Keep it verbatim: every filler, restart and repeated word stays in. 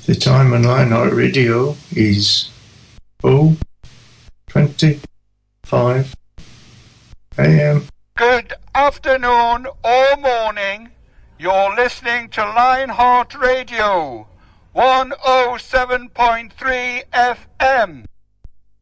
The time on Lionheart Radio is oh twenty-five a m. Good afternoon or morning. You're listening to Lionheart Radio, one oh seven point three F M.